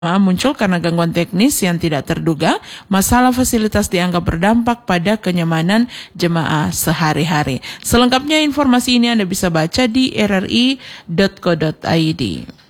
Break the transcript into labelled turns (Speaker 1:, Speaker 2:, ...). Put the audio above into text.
Speaker 1: muncul karena gangguan teknis yang tidak terduga. Masalah fasilitas dianggap berdampak pada kenyamanan jemaah sehari-hari. Selengkapnya informasi ini Anda bisa baca di rri.co.id.